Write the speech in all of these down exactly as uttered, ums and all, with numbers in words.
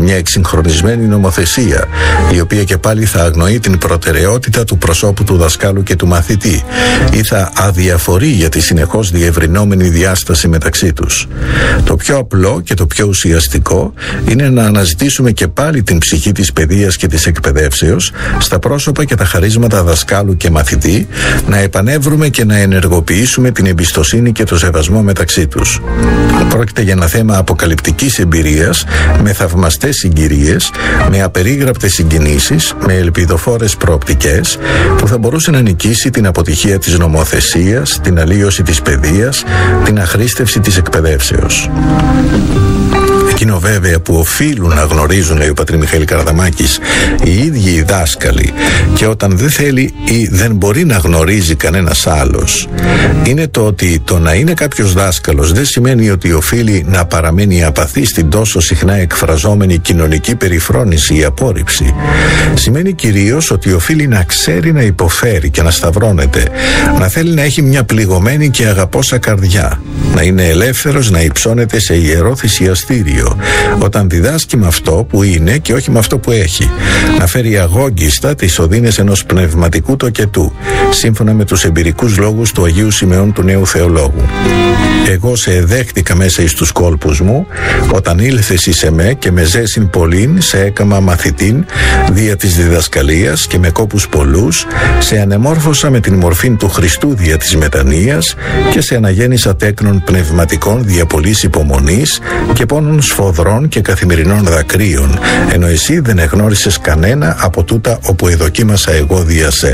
μια εξυγχρονισμένη νομοθεσία, η οποία και πάλι θα αγνοεί την προτεραιότητα του προσώπου του δασκάλου και του μαθητή ή θα αδιαφορεί για τη συνεχώς διευρυνόμενη διάσταση μεταξύ τους. Το πιο απλό και το πιο ουσιαστικό είναι να αναζητήσουμε και πάλι την ψυχή της παιδείας και της εκπαιδεύσεως στα πρόσωπα και τα χαρίσματα δασκάλου και μαθητή, να επανεύρουμε και να ενεργοποιήσουμε την εμπιστοσύνη και το σεβασμό μεταξύ τους. Πρόκειται για ένα θέμα αποκαλυπτικής εμπειρίας, με θαυμαστές συγκυρίες, με απερίγραπτες συγκινήσεις, με ελπιδοφόρες προοπτικές, που θα μπορούσε να νικήσει την αποτυχία της νομοθεσίας, την αλλίωση της παιδείας, την αχρήστευση της εκπαιδεύσεως. Εκείνο βέβαια που οφείλουν να γνωρίζουν, λέει ο πατρ. Μιχαήλ Καραδαμάκης, οι ίδιοι οι δάσκαλοι, και όταν δεν θέλει ή δεν μπορεί να γνωρίζει κανένας άλλος, είναι το ότι το να είναι κάποιος δάσκαλος δεν σημαίνει ότι οφείλει να παραμένει απαθή στην τόσο συχνά εκφραζόμενη κοινωνική περιφρόνηση ή απόρριψη. Σημαίνει κυρίως ότι οφείλει να ξέρει να υποφέρει και να σταυρώνεται, να θέλει να έχει μια πληγωμένη και αγαπώσα καρδιά, να είναι ελεύθερος να υψώνεται σε ιερό θυσιαστήριο όταν διδάσκει με αυτό που είναι και όχι με αυτό που έχει, να φέρει αγόγγιστα τις οδύνες ενός πνευματικού τοκετού, σύμφωνα με τους εμπειρικούς λόγους του Αγίου Σημεών του Νέου Θεολόγου. Εγώ σε εδέχτηκα μέσα εις τους κόλπους μου, όταν ήλθες εις εμέ και με ζέσιν πολλήν σε έκαμα μαθητήν δια της διδασκαλίας και με κόπους πολλούς σε ανεμόρφωσα με την μορφήν του Χριστού δια της μετανοίας και σε αναγέννησα τέκνων πνευματικών δια πολλής υπομονής και πόνων σφοδρών και καθημερινών δακρύων, ενώ εσύ δεν εγνώρισες κανένα από τούτα όπου εδοκίμασα εγώ δια σε.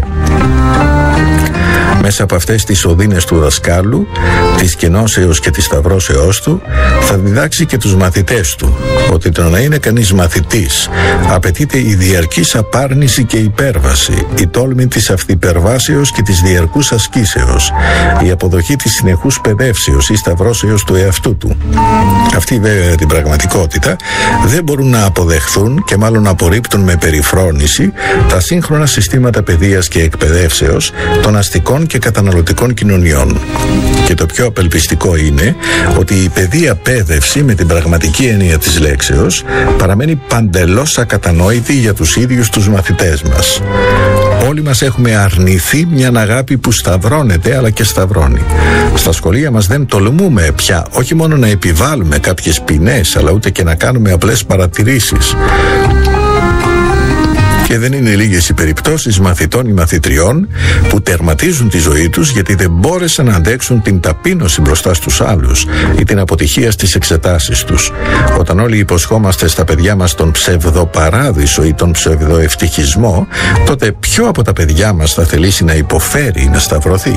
Μέσα από αυτές τις οδύνες του δασκάλου, της κενώσεως και της σταυρώσεώς του, θα διδάξει και τους μαθητές του ότι το να είναι κανείς μαθητής απαιτείται η διαρκής απάρνηση και υπέρβαση, η τόλμη της αυθυπερβάσεως και της διαρκούς ασκήσεως, η αποδοχή της συνεχούς παιδεύσεως ή σταυρώσεως του εαυτού του. Αυτοί βέβαια την πραγματικότητα δεν μπορούν να αποδεχθούν και μάλλον απορρίπτουν με περιφρόνηση τα σύγχρονα συστήματα παιδείας και εκπαιδεύσεως των αστικών και καταναλωτικών κοινωνιών. Και το πιο απελπιστικό είναι ότι η παιδεία παιδεύση με την πραγματική έννοια της λέξεως παραμένει παντελώς ακατανόητη για τους ίδιους τους μαθητές μας. Όλοι μας έχουμε αρνηθεί μια αγάπη που σταυρώνεται αλλά και σταυρώνει. Στα σχολεία μας δεν τολμούμε πια όχι μόνο να επιβάλλουμε κάποιες ποινές, αλλά ούτε και να κάνουμε απλές παρατηρήσεις. Και δεν είναι λίγες οι περιπτώσεις μαθητών ή μαθητριών που τερματίζουν τη ζωή τους γιατί δεν μπόρεσαν να αντέξουν την ταπείνωση μπροστά στους άλλους ή την αποτυχία στις εξετάσεις τους. Όταν όλοι υποσχόμαστε στα παιδιά μας τον ψευδοπαράδεισο ή τον ψευδοευτυχισμό, τότε ποιο από τα παιδιά μας θα θελήσει να υποφέρει ή να σταυρωθεί?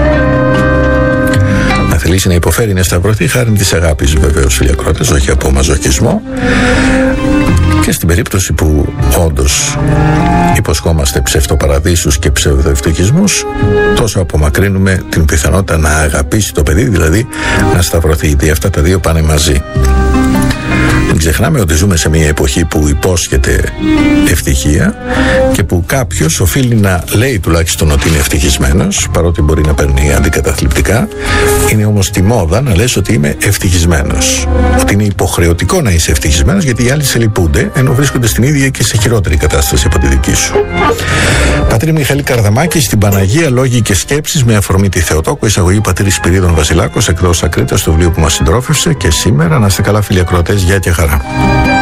Να θελήσει να υποφέρει ή να σταυρωθεί χάρη της αγάπης, βεβαίως, φίλοι ακροατές, όχι από μαζοχισμό. Και στην περίπτωση που όντως υποσχόμαστε ψευτοπαραδείσους και ψευδοευτυχισμούς, τόσο απομακρύνουμε την πιθανότητα να αγαπήσει το παιδί, δηλαδή να σταυρωθεί, γιατί αυτά τα δύο πάνε μαζί. Μην ξεχνάμε ότι ζούμε σε μια εποχή που υπόσχεται ευτυχία και που κάποιος οφείλει να λέει τουλάχιστον ότι είναι ευτυχισμένος, παρότι μπορεί να παίρνει αντικαταθλιπτικά. Είναι όμως τη μόδα να λες ότι είμαι ευτυχισμένος, ότι είναι υποχρεωτικό να είσαι ευτυχισμένος, γιατί οι άλλοι σε λυπούνται ενώ βρίσκονται στην ίδια και σε χειρότερη κατάσταση από τη δική σου. Πατρ. Μιχαήλ Καραδαμάκη, στην Παναγία Λόγοι και Σκέψεις, με αφορμή τη Θεοτόκο, εισαγωγή πατήρ Σπυρίδων Βασιλάκος, εκδόσεις Ακρίτας, στο βιβλίο που μας συντρόφευσε. Και σήμερα, να είστε καλά, φίλοι ακροατές, γεια και χαρά.